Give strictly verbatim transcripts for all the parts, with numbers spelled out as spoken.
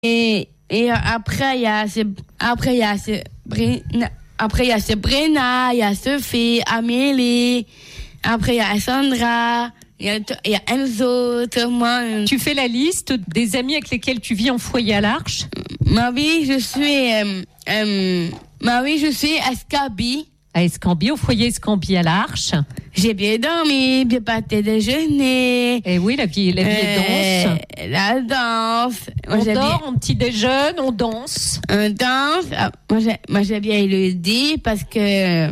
Et, et après, il y a, après, il y a, Sabrina, après, il y a Sabrina, il y a Sophie, Amélie, après, il y a Sandra, il y a, il y a Enzo, Thomas. Tu fais la liste des amis avec lesquels tu vis en foyer à l'Arche? Ma vie, je suis, euh, euh, ma vie, je suis à Escambie. À Escambie, au foyer Escambie à l'Arche. J'ai bien dormi, bien pâté déjeuner. Et oui, la vie, la vie est danse. Euh, la danse. On moi, dort, bien, on petit déjeune, on danse. On danse. Ah, moi, j'ai, moi, j'ai bien Elodie parce que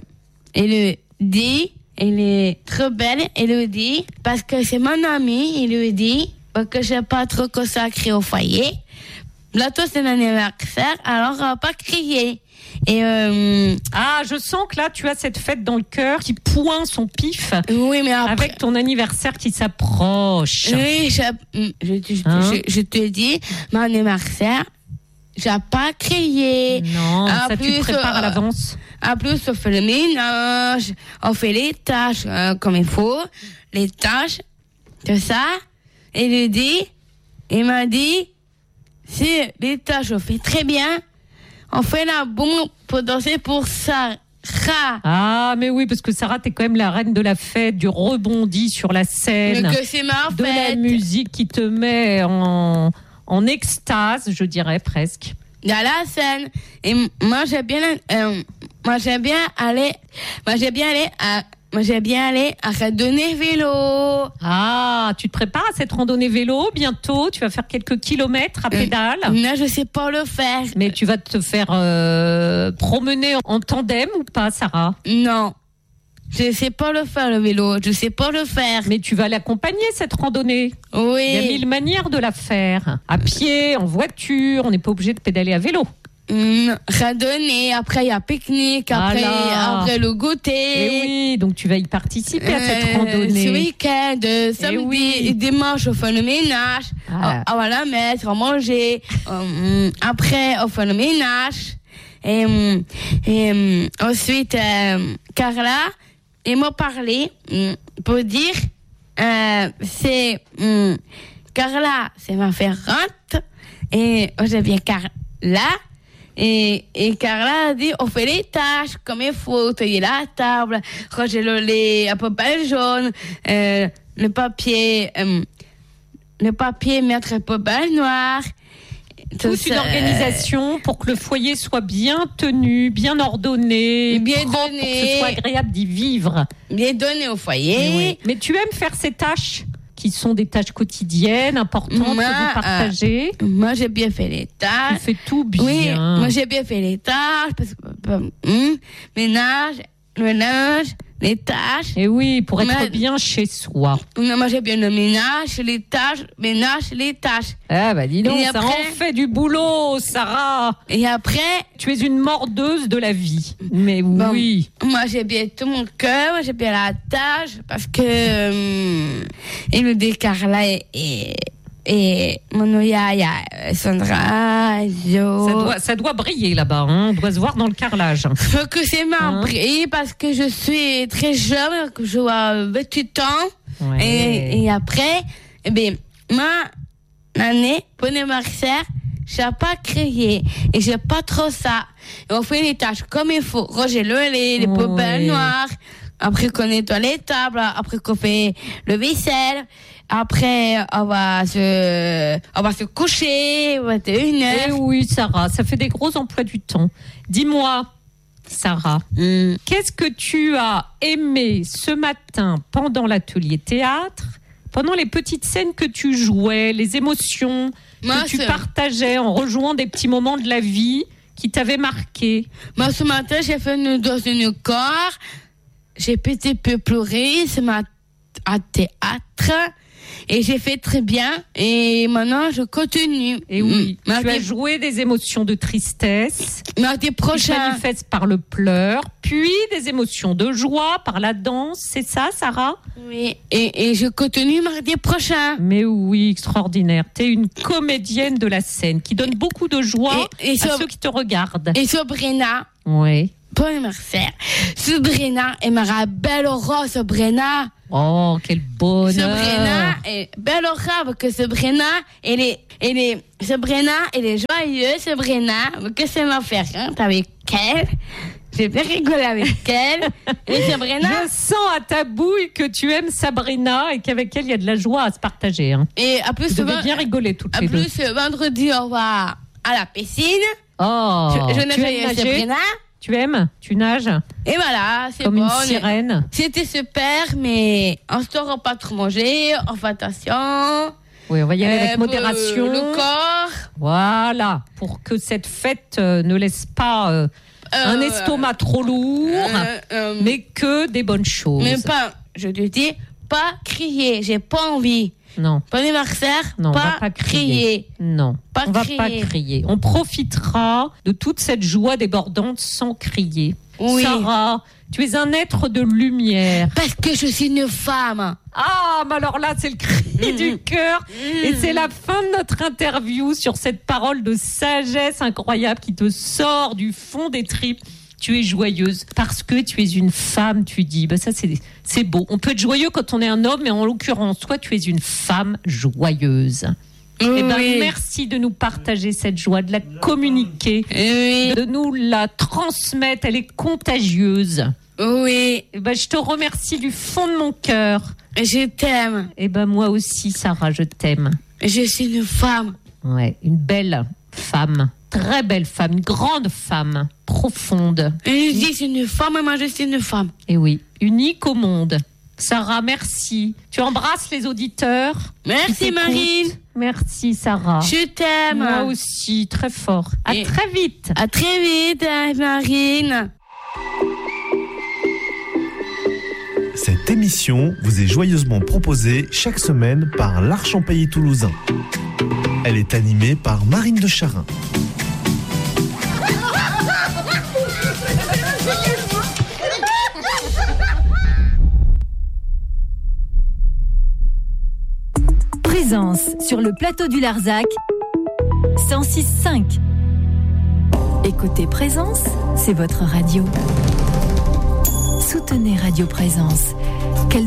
Elodie, elle est trop belle, Elodie, parce que c'est mon amie, Elodie, parce que j'ai pas trop consacré au foyer. Bientôt, c'est l'anniversaire, alors on va pas crier. Et euh, ah, je sens que là, tu as cette fête dans le cœur qui pointe son pif. Oui, mais après, avec ton anniversaire qui s'approche. Oui, je, je, je, hein? je, je te dis, mon anniversaire, j'ai pas crié. Non, en ça plus, tu prépares euh, à l'avance. En plus, on fait le ménage, on fait les tâches euh, comme il faut, les tâches, tout ça. Et il dit, il m'a dit, si les tâches on fait très bien, on fait la boum pour danser pour Sarah. Ah, mais oui, parce que Sarah, t'es quand même la reine de la fête, du rebondi sur la scène. Mais que c'est ma de fête. La musique qui te met en, en extase, je dirais presque. Dans la scène. Et moi, j'ai bien, euh, moi, j'ai bien aller, moi, j'ai bien aller à, moi, j'ai bien aller à randonnée vélo. Ah, tu te prépares à cette randonnée vélo bientôt? Tu vas faire quelques kilomètres à pédale? Euh, non, je sais pas le faire. Mais tu vas te faire euh, promener en tandem ou pas, Sarah? Non. Je sais pas le faire, le vélo. Je sais pas le faire. Mais tu vas l'accompagner, cette randonnée. Oui. Il y a mille manières de la faire. À pied, en voiture, on n'est pas obligé de pédaler à vélo. Mmh, randonnée, après il y a pique-nique, après, voilà. après le goûter. Et oui, donc tu vas y participer à cette euh, randonnée. Ce week-end, samedi oui. et dimanche, on fait le ménage. Ah. On, on va la mettre, on va manger. euh, après, on fait le ménage. Et, et ensuite, euh, Carla, et m'a parlé pour dire, euh, c'est euh, Carla, c'est ma ferrante. Et j'ai bien Carla. Et, et Carla a dit, on fait les tâches comme il faut, tailler la table, ranger le lait, à peu près jaune, euh, le papier, euh, le papier mettre à peu près noir. Toute ça, une organisation pour que le foyer soit bien tenu, bien ordonné, bien propre, donné, pour que ce soit agréable d'y vivre. Bien donné au foyer. Mais, oui. Mais tu aimes faire ces tâches qui sont des tâches quotidiennes, importantes, moi, que vous partagez. Euh, moi, j'ai bien fait les tâches. Tu fais tout bien. Oui, moi, j'ai bien fait les tâches, parce que, hum, ménage, le linge, les tâches. Et oui, pour être moi, bien chez soi. Moi, j'ai bien le ménage, les tâches, ménage, les tâches. Ah, bah, dis donc, et ça après, en fait du boulot, Sarah. Et après, tu es une mordeuse de la vie. Mais bon, oui. Moi, j'ai bien tout mon cœur, moi, j'ai bien la tâche, parce que, euh, et le décarla et, et, et mon yaya, Sandra, Jo. Ça doit, ça doit briller là-bas, hein. On doit se voir dans le carrelage. Faut que c'est ma hein? brille, parce que je suis très jeune, que je dois vingt-huit ans. Ouais. Et, et après, eh bien, ma année, pour l'anniversaire, j'ai pas crié et j'ai pas trop ça. Et on fait les tâches comme il faut. Ranger le lait, les poubelles ouais. noires. Après qu'on nettoie les tables, après qu'on fait le vaisselle. Après, on va se, on va se coucher, vingt et une heures. Eh oui, Sarah, ça fait des gros emplois du temps. Dis-moi, Sarah, mm. qu'est-ce que tu as aimé ce matin pendant l'atelier théâtre, pendant les petites scènes que tu jouais, les émotions Moi, que tu partageais en rejouant des petits moments de la vie qui t'avaient marqué? Moi, ce matin, j'ai fait une, dans une corps, j'ai petit peu pleuré, ce matin à théâtre. Et j'ai fait très bien. Et maintenant, je continue. Et oui, mmh. tu as joué des émotions de tristesse. Mardi prochain. Qui manifestent par le pleur. Puis des émotions de joie par la danse. C'est ça, Sarah? Oui. Et, et je continue mardi prochain. Mais oui, extraordinaire. Tu es une comédienne de la scène qui donne beaucoup de joie et, et à so- ceux qui te regardent. Et Sabrina. Oui. Bon anniversaire. Sabrina, elle m'a belle rose, Sabrina. Oh, quel bonheur. Sabrina est belle au rêve que Sabrina, elle est, elle est, Sabrina, elle est joyeuse, Sabrina. Qu'est-ce qu'elle m'a fait hein, avec elle? J'ai bien rigolé avec elle. Et Sabrina. Je sens à ta bouille que tu aimes Sabrina et qu'avec elle, il y a de la joie à se partager. Hein. Et à plus, Vous devez bien rigoler toutes les deux. En plus, vendredi, on va à la piscine. Oh, je, je tu aimes nager? Sabrina. Tu aimes? Tu nages? Et voilà, c'est Comme bon. une sirène. C'était super, mais on ne se pas trop manger, on fait attention. Oui, on va y aller euh, avec modération. Le corps. Voilà, pour que cette fête euh, ne laisse pas euh, euh, un estomac trop lourd, euh, euh, mais que des bonnes choses. Mais pas, je te dis, pas crier, j'ai pas envie. Non. Bon anniversaire, non, pas, on va pas crier. crier. Non, pas on crier. va pas crier. On profitera de toute cette joie débordante sans crier. Oui. Sarah, tu es un être de lumière. Parce que je suis une femme. Ah, mais alors là, c'est le cri mmh. du cœur. Mmh. Et c'est la fin de notre interview sur cette parole de sagesse incroyable qui te sort du fond des tripes. Tu es joyeuse parce que tu es une femme, tu dis. Ben ça, c'est, c'est beau. On peut être joyeux quand on est un homme, mais en l'occurrence, toi, tu es une femme joyeuse. Oui. Eh ben, merci de nous partager cette joie, de la communiquer, oui. de nous la transmettre. Elle est contagieuse. Oui. Eh ben, je te remercie du fond de mon cœur. Je t'aime. Eh ben, moi aussi, Sarah, je t'aime. Je suis une femme. Ouais, une belle femme. Très belle femme, une grande femme, profonde. Et je dis c'est une femme, et moi je suis une femme. Et oui, unique au monde. Sarah, merci. Tu embrasses les auditeurs. Merci Marine. Merci Sarah. Je t'aime. Moi aussi, très fort. À Et très vite. À très vite Marine. Cette émission vous est joyeusement proposée chaque semaine par l'Archempélie toulousain. Elle est animée par Marine de Charin. Présence sur le plateau du Larzac, cent six virgule cinq. Écoutez Présence, c'est votre radio. Soutenez Radio Présence.